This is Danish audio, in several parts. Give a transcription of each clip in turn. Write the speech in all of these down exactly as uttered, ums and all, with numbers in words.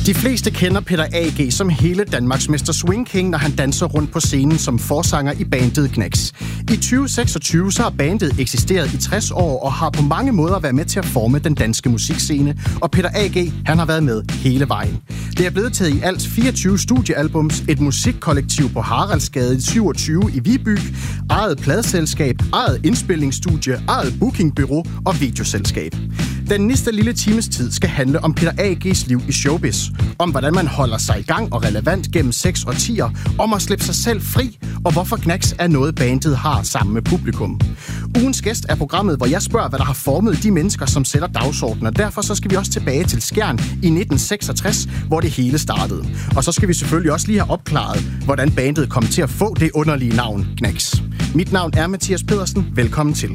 De fleste kender Peter A G som hele Danmarks mester Swing King, når han danser rundt på scenen som forsanger i bandet Gnags. I tyve seksogtyve så har bandet eksisteret i tres år og har på mange måder været med til at forme den danske musikscene, og Peter A G, han har været med hele vejen. Det er blevet taget i alt fireogtyve studiealbums, et musikkollektiv på Haraldsgade syvogtyve i Viby, eget pladeselskab, eget indspilningsstudie, eget bookingbureau og videoselskab. Den næste lille times tid skal handle om Peter A G's liv i showbiz, om hvordan man holder sig i gang og relevant gennem seks årtier, om at slippe sig selv fri, og hvorfor Gnags er noget bandet har sammen med publikum. Ugens gæst er programmet, hvor jeg spørger, hvad der har formet de mennesker, som sætter dagsordenen, og derfor så skal vi også tilbage til Skjern i nitten seksogtres, hvor det hele startede. Og så skal vi selvfølgelig også lige have opklaret, hvordan bandet kom til at få det underlige navn Gnags. Mit navn er Mathias Pedersen. Velkommen til.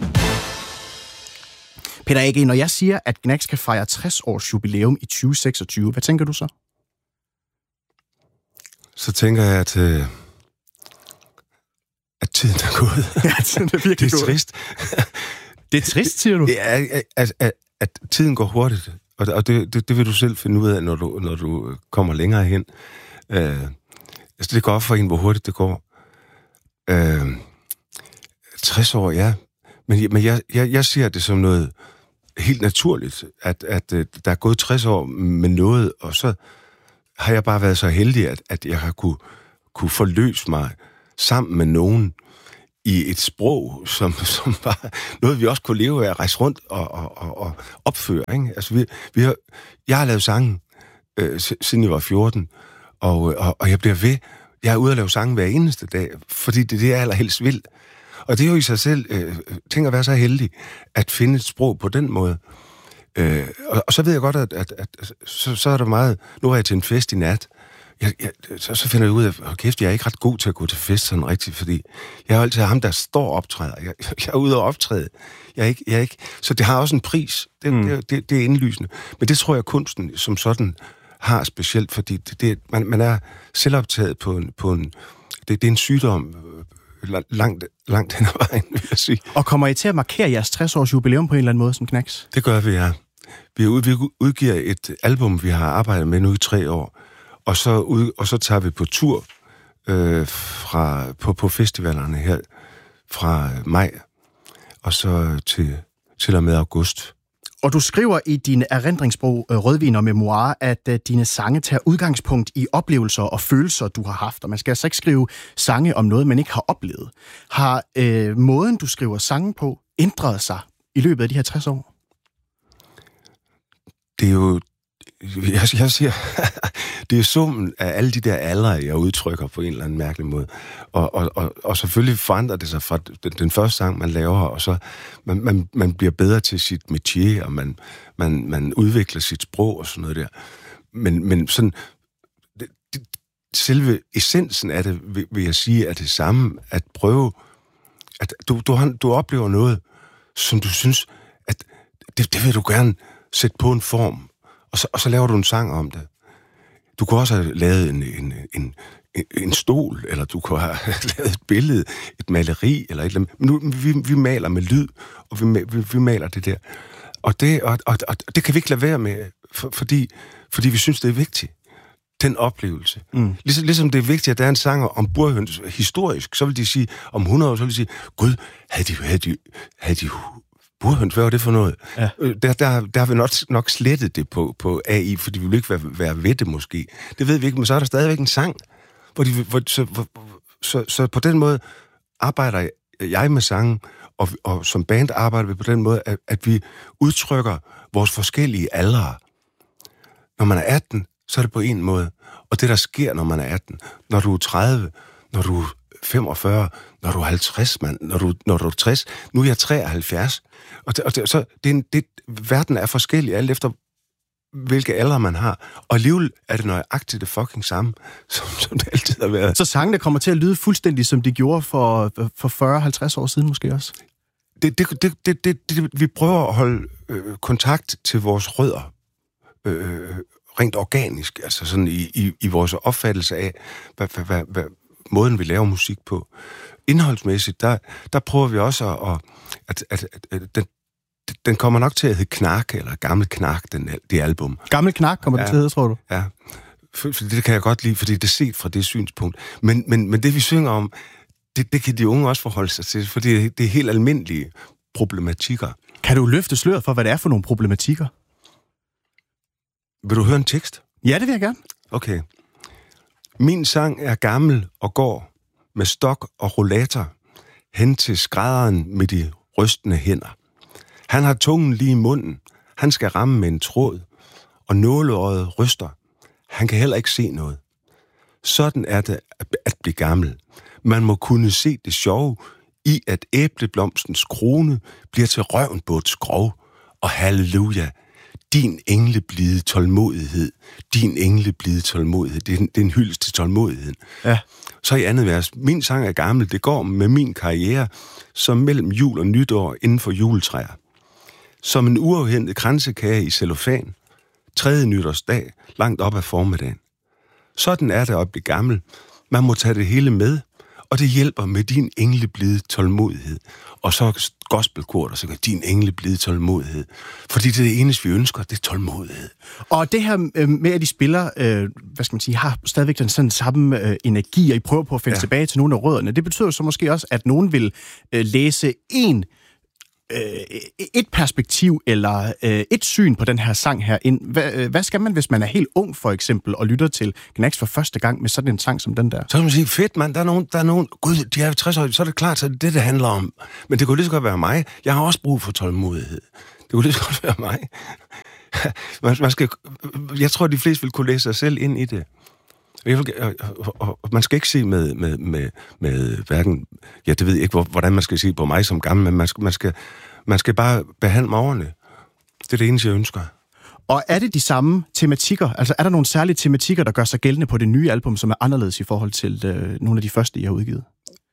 Peter A G, når jeg siger, at Gnags kan fejre tres års jubilæum i tyve seksogtyve, hvad tænker du så? Så tænker jeg, at, øh, at tiden er gået. Ja, tiden er virkelig det er gået. trist. Det er trist, siger du? Ja, at, at, at tiden går hurtigt, og, og det, det, det vil du selv finde ud af, når du, når du kommer længere hen. Øh, altså, det går op for en, hvor hurtigt det går. Øh, tres år, ja. Men, men jeg, jeg, jeg ser det som noget helt naturligt, at, at, at der er gået tres år med noget, og så har jeg bare været så heldig, at, at jeg har kunne, kunne forløse mig sammen med nogen i et sprog, som, som var noget, vi også kunne leve af at rejse rundt og, og, og, og opføre. Ikke? Altså, vi, vi har, jeg har lavet sange, øh, siden jeg var fjorten, og, og, og jeg bliver ved. Jeg er ude at lave sange hver eneste dag, fordi det er det, jeg allerhelst vil. Og det er jo i sig selv, øh, tænker at være så heldig, at finde et sprog på den måde. Øh, og, og så ved jeg godt, at, at, at så, så er der meget... Nu er jeg til en fest i nat. Jeg, jeg, så, så finder jeg ud af, at kæft, jeg er ikke ret god til at gå til fest sådan rigtigt, fordi jeg er altid ham, der står og optræder. Jeg, jeg er ude og optræde. Jeg er ikke, jeg er ikke, så det har også en pris. Det, mm. det, det, det er indlysende. Men det tror jeg, kunsten som sådan har specielt, fordi det, det, man, man er selvoptaget på en... På en det, det er en sygdom... Langt, langt hen ad vejen, vil jeg sige. Og kommer I til at markere jeres tres års jubilæum på en eller anden måde som Gnags? Det gør vi, ja. Vi, ud, vi udgiver et album, vi har arbejdet med nu i tre år, og så, ud, og så tager vi på tur øh, fra, på, på festivalerne her fra maj, og så til, til og med august. Og du skriver i din erindringsbog Rødvin og Memoir, at uh, dine sange tager udgangspunkt i oplevelser og følelser, du har haft. Og man skal altså ikke skrive sange om noget, man ikke har oplevet. Har uh, måden, du skriver sange på, ændret sig i løbet af de her tres år? Det er jo... Jeg, jeg siger, det er summen af alle de der aldre, jeg udtrykker på en eller anden mærkelig måde. Og, og, og, og selvfølgelig forandrer det sig fra den, den første sang, man laver, og så man, man, man bliver bedre til sit métier, og man, man, man udvikler sit sprog og sådan noget der. Men, men sådan, det, det, selve essensen af det, vil, vil jeg sige, er det samme, at prøve, at du, du, du oplever noget, som du synes, at det, det vil du gerne sætte på en form, Og så, og så laver du en sang om det. Du kunne også have lavet en, en, en, en stol, eller du kunne have lavet et billede, et maleri, eller et eller andet. Men nu, vi, vi maler med lyd, og vi, vi, vi maler det der. Og det, og, og, og det kan vi ikke lade være med, for, fordi, fordi vi synes, det er vigtigt. Den oplevelse. Mm. Ligesom, ligesom det er vigtigt, at der er en sang om burhøns historisk, så vil de sige, om hundrede år, så vil de sige, gud, havde de, havde de, havde de burhøns, hvad var det for noget? Ja. Der, der, der har vi nok, nok slettet det på, på A I, fordi vi vil ikke være, være ved det måske. Det ved vi ikke, men så er der stadigvæk en sang. Hvor de, hvor, så, hvor, så, så på den måde arbejder jeg med sangen, og, og som band arbejder vi på den måde, at, at vi udtrykker vores forskellige aldre. Når man er atten, så er det på en måde. Og det, der sker, når man er atten, når du er tredive, når du er femogfyrre, når du er halvtreds, mand, når du, når du er tres, nu er jeg treoghalvfjerds. Og, det, og det, så det er en, det, verden er forskellig, alt efter hvilke alder man har. Og alligevel er det nøjagtigt det fucking samme, som, som det altid har været. Så sangene kommer til at lyde fuldstændig, som de gjorde for, for fyrre til halvtreds år siden måske også? Det, det, det, det, det, det, vi prøver at holde øh, kontakt til vores rødder, øh, rent organisk, altså sådan i, i, i vores opfattelse af, hvad, hvad, hvad, hvad måden vi laver musik på. Indholdsmæssigt, der, der prøver vi også at, at, at, at, at den, den kommer nok til at hedde Knak, eller Gammel Knak, den, det album. Gammel Knak kommer ja, det til at hedde, tror du? Ja, for, for det kan jeg godt lide, fordi det er set fra det synspunkt. Men, men, men det, vi synger om, det, det kan de unge også forholde sig til, for det, det er helt almindelige problematikker. Kan du løfte sløret for, hvad det er for nogle problematikker? Vil du høre en tekst? Ja, det vil jeg gerne. Okay. Min sang er gammel og går med stok og rollator hen til skrædderen med de rystende hænder. Han har tungen lige i munden. Han skal ramme med en tråd, og nåleøjet ryster. Han kan heller ikke se noget. Sådan er det at blive gammel. Man må kunne se det sjove i, at æbleblomstens krone bliver til røven på et skrov. Og halleluja, din engleblide tålmodighed, din engleblide tålmodighed. Det er en, det er en hyldest til tålmodigheden. Ja. Så i andet vers, min sang er gammel, det går med min karriere, som mellem jul og nytår inden for juletræer. Som en uafhentet kransekage i cellofan, tredje nytårsdag, langt op ad formiddagen. Sådan er det at blive gammel. Man må tage det hele med, og det hjælper med din engleblide tålmodighed. Og så gospelkor, der siger, din engleblide tålmodighed. Fordi det er det eneste, vi ønsker, det er tålmodighed. Og det her med, at de spiller, øh, hvad skal man sige, har stadigvæk den sådan samme øh, energi, og I prøver på at finde ja. tilbage til nogle af rødderne, det betyder så måske også, at nogen vil øh, læse en et perspektiv eller øh, et syn på den her sang her ind. Hvad, øh, hvad skal man, hvis man er helt ung, for eksempel, og lytter til Gnags for første gang med sådan en sang som den der? Så kan man sige, fedt mand, der er nogen, der er nogen, gud, de er tres år, så er det klart, så er det det, det handler om. Men det kunne lige så godt være mig. Jeg har også brug for tålmodighed. Det kunne lige så godt være mig. man, man skal, jeg tror, de fleste vil kunne læse sig selv ind i det. Man skal ikke se med, med, med, med hverken... Ja, det ved jeg ikke, hvordan man skal se på mig som gammel, men man skal, man skal, man skal bare behandle mig ordentligt. Det er det eneste, jeg ønsker. Og er det de samme tematikker? Altså, er der nogle særlige tematikker, der gør sig gældende på det nye album, som er anderledes i forhold til øh, nogle af de første, I har udgivet?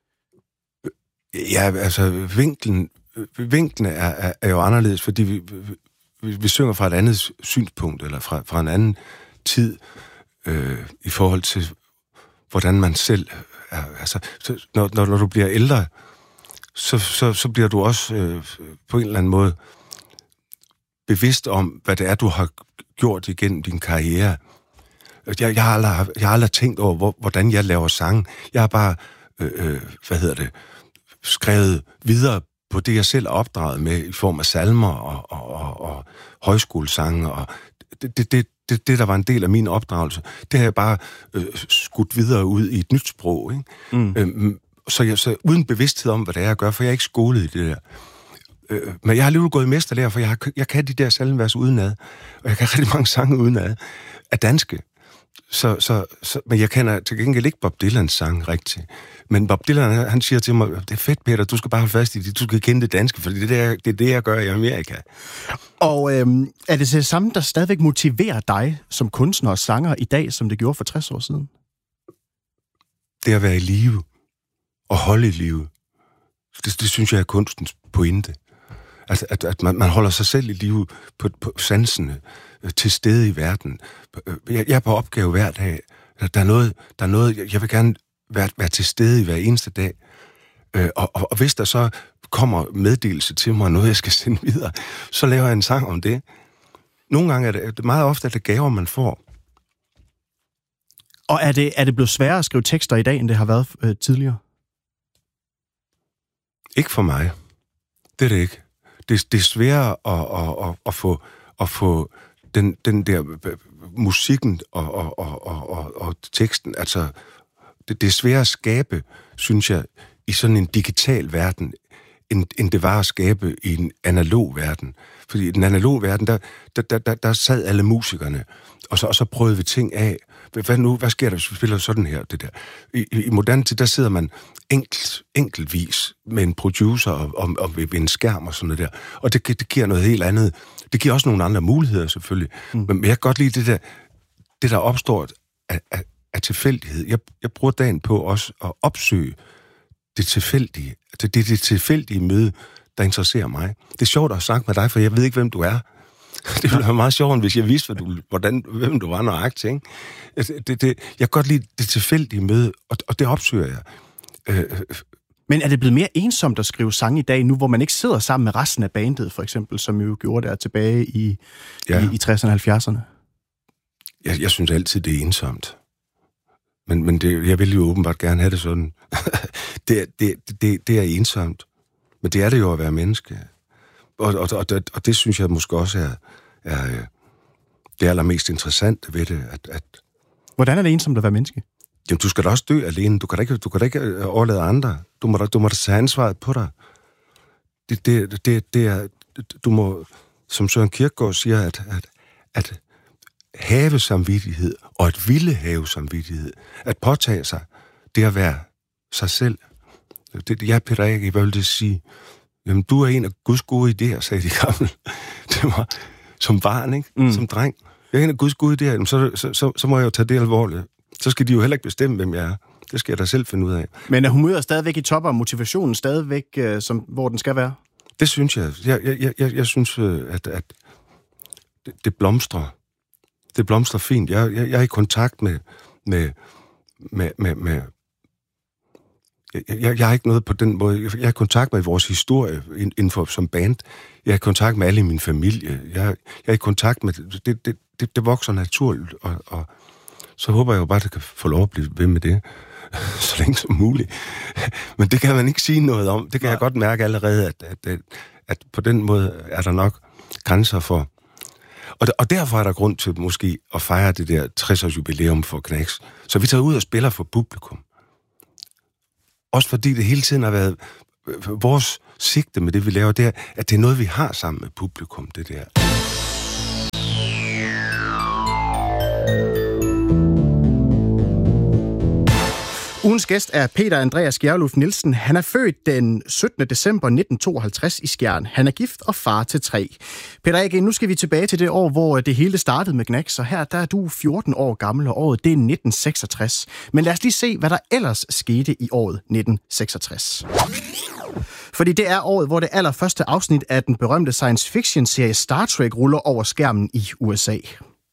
Ja, altså, vinklen, vinklen er, er, er jo anderledes, fordi vi, vi, vi synger fra et andet synspunkt, eller fra, fra en anden tid, Øh, i forhold til, hvordan man selv er. Altså, så, når, når, når du bliver ældre, så, så, så bliver du også øh, på en eller anden måde bevidst om, hvad det er, du har gjort igennem din karriere. Jeg, jeg, har, aldrig, jeg har aldrig tænkt over, hvor, hvordan jeg laver sange. Jeg har bare, øh, øh, hvad hedder det, skrevet videre på det, jeg selv er opdraget med, i form af salmer og, og, og, og højskolesange. Og det, det, det Det, det, der var en del af min opdragelse, det har jeg bare øh, skudt videre ud i et nyt sprog. Ikke? Mm. Øhm, så, jeg, så uden bevidsthed om, hvad det er, jeg gør, for jeg er ikke skolet i det der. Øh, men jeg har alligevel gået i mesterlærer, for jeg, har, jeg kan de der salmevers udenad, og jeg kan rigtig mange sange udenad af danske. Så, så, så, men jeg kender til gengæld ikke Bob Dylans sang rigtigt. Men Bob Dylan, han siger til mig, det er fedt, Peter, du skal bare holde fast i det, du skal kende det danske, for det er det, jeg, det, er det, jeg gør i Amerika. Og øhm, er det det samme, der stadigvæk motiverer dig som kunstner og sanger i dag, som det gjorde for tres år siden? Det at være i live og holde i live, det, det synes jeg er kunstens pointe. Altså, at, at man, man holder sig selv i live på, på sansene, til stede i verden. Jeg, jeg er på opgave hver dag. Der er noget, der er noget jeg vil gerne være, være til stede i hver eneste dag. Og, og, og hvis der så kommer meddelelse til mig, noget jeg skal sende videre, så laver jeg en sang om det. Nogle gange er det, meget ofte er det gaver, man får. Og er det, er det blevet sværere at skrive tekster i dag, end det har været øh, tidligere? Ikke for mig. Det er det ikke. Det, det er sværere at, at, at, at, få, at få den, den der musikken og, og, og, og, og teksten, altså det, det er sværere at skabe, synes jeg, i sådan en digital verden, end, end det var at skabe i en analog verden. Fordi i den analog verden, der, der, der, der, der sad alle musikerne, og så, og så prøvede vi ting af. Hvad nu? Hvad sker der, hvis vi spiller sådan her, det der? I, i moderne tid, der sidder man enkelt, enkeltvis med en producer og, og, og ved en skærm og sådan noget der. Og det, det giver noget helt andet. Det giver også nogle andre muligheder, selvfølgelig. Mm. Men jeg kan godt lide det der, det der opstår af, af, af tilfældighed. Jeg, jeg bruger dagen på også at opsøge det tilfældige. Det, det er det tilfældige møde, der interesserer mig. Det er sjovt at snakke med dig, for jeg ved ikke, hvem du er. Det ville være meget sjovt, hvis jeg vidste, hvad du, hvordan, hvem du var nøjagtig, ikke? Det, det, jeg kan godt lide det tilfældige møde, og, og det opsøger jeg. Øh, Men er det blevet mere ensomt at skrive sange i dag, nu hvor man ikke sidder sammen med resten af bandet, for eksempel, som jo gjorde der tilbage i, ja. i, i tresserne og halvfjerdserne? Jeg, jeg synes altid, det er ensomt. Men, men det, jeg vil jo åbenbart gerne have det sådan. det, det, det, det er ensomt. Men det er det jo at være menneske. Og, og, og, og, og det synes jeg måske også er, er det allermest interessante ved det. At, at Hvordan er det ensomt at være menneske? Jamen, du skal da også dø alene. Du kan da ikke, du kan da ikke overlade andre. Du må da, du må da tage ansvaret på dig. Det, det, det, det er, du må, som Søren Kierkegaard siger, at, at, at have samvittighed, og at ville have samvittighed, at påtage sig, det at være sig selv. Det, jeg, Peter Ake, hvad vil det sige? Jamen, du er en af Guds gode idéer, sagde de gamle. Det var som barn, ikke? Mm. Som dreng. Jeg er en af Guds gode idéer, så, så, så, så må jeg jo tage det alvorligt. Så skal de jo heller ikke bestemme, hvem jeg er. Det skal jeg da selv finde ud af. Men er humøret stadigvæk i top, og motivationen stadigvæk, øh, som, hvor den skal være? Det synes jeg. Jeg, jeg, jeg, jeg synes, at, at det, det blomstrer. Det blomstrer fint. Jeg, jeg, jeg er i kontakt med... med, med, med, med jeg, jeg har ikke noget på den måde. Jeg er i kontakt med vores historie inden for som band. Jeg er i kontakt med alle i min familie. Jeg, jeg er i kontakt med... Det, det, det, det vokser naturligt, og... og så håber jeg jo bare, at det kan få lov at blive ved med det, så længe som muligt. Men det kan man ikke sige noget om. Det kan Nej. jeg godt mærke allerede, at, at, at, at på den måde er der nok grænser for. Og, og derfor er der grund til måske at fejre det der tres-års jubilæum for Knacks. Så vi tager ud og spiller for publikum. Også fordi det hele tiden har været vores sigte med det, vi laver, det er, at det er noget, vi har sammen med publikum, det der. Ugens gæst er Peter Andreas Skjerluf Nielsen. Han er født den syttende december nitten tooghalvtreds i Skjern. Han er gift og far til tre. Peter Ake, nu skal vi tilbage til det år, hvor det hele startede med Knacks, og her der er du fjorten år gammel, og året det er nitten seksogtres. Men lad os lige se, hvad der ellers skete i året nitten seksogtres. Fordi det er året, hvor det allerførste afsnit af den berømte science fiction-serie Star Trek ruller over skærmen i U S A.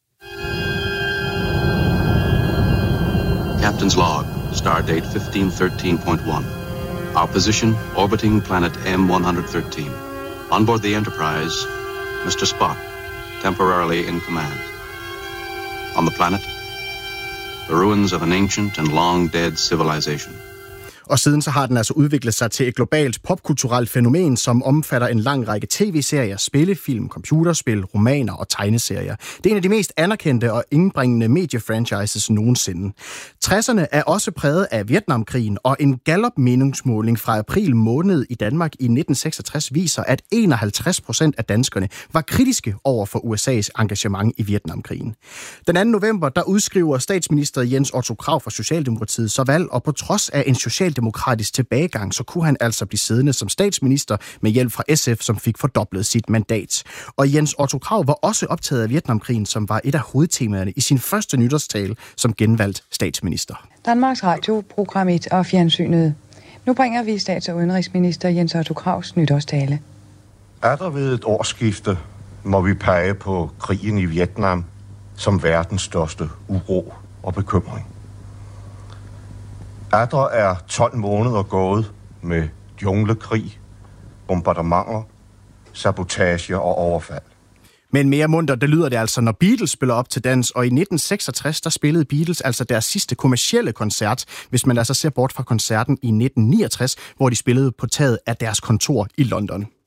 Captain's log. Stardate fifteen thirteen point one. Our position, orbiting planet M one thirteen. On board the Enterprise, Mister Spock, temporarily in command. On the planet, the ruins of an ancient and long-dead civilization. Og siden så har den altså udviklet sig til et globalt popkulturelt fænomen, som omfatter en lang række tv-serier, spillefilm, computerspil, romaner og tegneserier. Det er en af de mest anerkendte og indbringende mediefranchises nogensinde. tresserne er også præget af Vietnamkrigen, og en Gallup-meningsmåling fra april måned i Danmark i nitten seksogtres viser, at enoghalvtreds procent af danskerne var kritiske over for U S A's engagement i Vietnamkrigen. Den anden november, der udskriver statsminister Jens Otto Krag fra Socialdemokratiet så valg, og på trods af en social demokratisk tilbagegang, så kunne han altså blive siddende som statsminister med hjælp fra S F, som fik fordoblet sit mandat. Og Jens Otto Krag var også optaget af Vietnamkrigen, som var et af hovedtemaerne i sin første nytårstale som genvalgt statsminister. Danmarks Radio, Program et og Fjernsynet. Nu bringer vi stats- og udenrigsminister Jens Otto Krags nytårstale. Er der ved et årsskifte, må vi pege på krigen i Vietnam som verdens største uro og bekymring. Atter er tolv måneder gået med junglekrig, bombardementer, sabotage og overfald. Men mere munter, det lyder det altså, når Beatles spiller op til dans, og i nitten seksogtres, der spillede Beatles altså deres sidste kommercielle koncert, hvis man altså ser bort fra koncerten i nitten niogtres, hvor de spillede på taget af deres kontor i London.